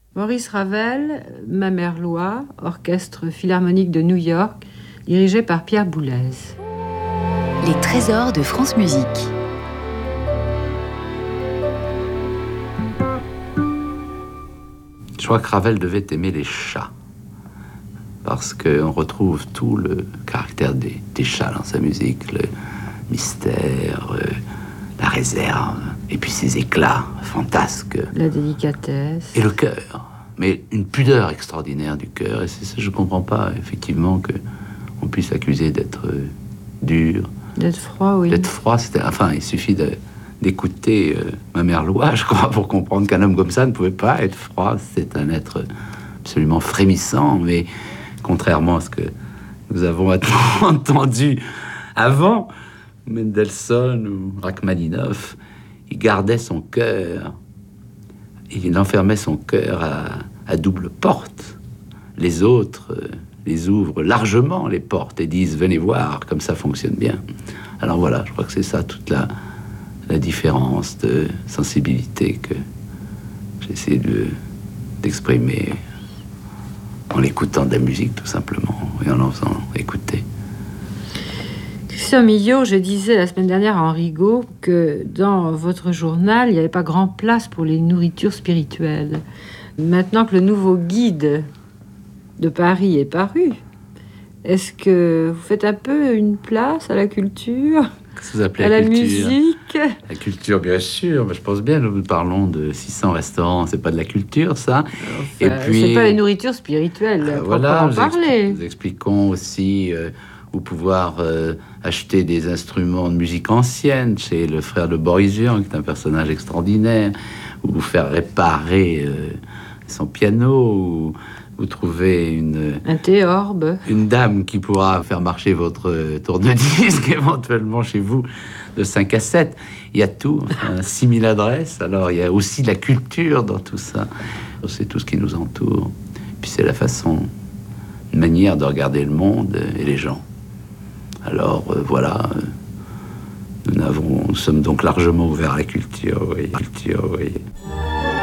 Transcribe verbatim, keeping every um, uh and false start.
Maurice Ravel, Mammerlois, orchestre philharmonique de New York, dirigé par Pierre Boulez. Les trésors de France Musique. Je crois que Ravel devait aimer les chats, parce qu'on retrouve tout le caractère des, des chats dans sa musique, le mystère, euh, la réserve, et puis ses éclats fantasques. La délicatesse. Et le cœur, mais une pudeur extraordinaire du cœur, et c'est ça, je ne comprends pas, effectivement, qu'on puisse accuser d'être euh, dur. D'être froid, oui. D'être froid, c'était... Enfin, il suffit de... d'écouter euh, Mammerlois, je crois, pour comprendre qu'un homme comme ça ne pouvait pas être froid. C'est un être absolument frémissant, mais contrairement à ce que nous avons entendu avant, Mendelssohn ou Rachmaninoff, il gardait son cœur, il enfermait son cœur à, à double porte. Les autres euh, les ouvrent largement, les portes, et disent « venez voir, comme ça fonctionne bien ». Alors voilà, je crois que c'est ça toute la... la différence de sensibilité que j'essaie de, d'exprimer en l'écoutant de la musique, tout simplement, et en en faisant écouter. Christian Millot, je disais la semaine dernière à Henri Gaud que dans votre journal, il n'y avait pas grand place pour les nourritures spirituelles. Maintenant que le nouveau guide de Paris est paru, est-ce que vous faites un peu une place à la culture ? Qu'est-ce que vous appelez à la, la culture? musique. La culture, bien sûr. Mais je pense bien, nous parlons de six cents restaurants. C'est pas de la culture, ça. Enfin, et puis, c'est pas la nourriture spirituelle, euh, proprement voilà, nous, parler. expli- nous expliquons aussi euh, où pouvoir euh, acheter des instruments de musique ancienne chez le frère de Boris Vian, qui est un personnage extraordinaire, ou vous faire réparer euh, son piano, ou vous trouvez une... Un théorbe. Une dame qui pourra faire marcher votre tourne-disque éventuellement chez vous de cinq à sept. Il y a tout, enfin, six mille adresses. Alors il y a aussi la culture dans tout ça. C'est tout ce qui nous entoure. Puis c'est la façon, une manière de regarder le monde et les gens. Alors euh, voilà, euh, nous, n'avons, nous sommes donc largement ouverts à la culture, oui. Culture, oui.